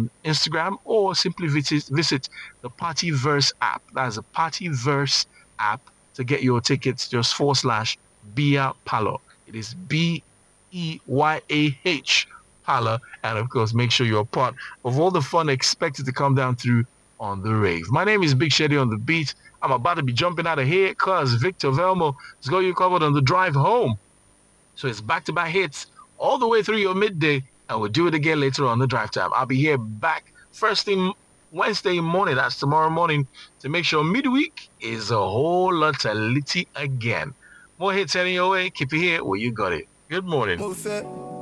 on Instagram, or simply visit the Partyverse app. That's the Partyverse app to get your tickets. Just / Bia Palo. It is BEYAH Pala. And of course, make sure you're a part of all the fun expected to come down through on the rave. My name is Big Sheddy on the beat. I'm about to be jumping out of here because Victor Velmo has got you covered on the drive home. So it's back-to-back hits all the way through your midday, and we'll do it again later on the drive time. I'll be here back first thing Wednesday morning, that's tomorrow morning, to make sure midweek is a whole lot of litty again. More hits heading your way. Keep it here where you got it. Good morning.